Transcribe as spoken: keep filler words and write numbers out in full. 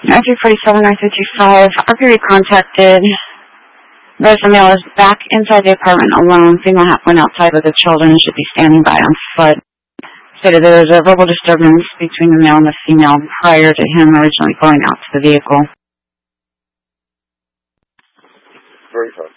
nine three four seven, nine three two five, Archery contacted. There's the male is back inside the apartment alone. Female half went outside with the children and should be standing by on foot. Stated there was a verbal disturbance between the male and the female prior to him originally going out to the vehicle. Very fun.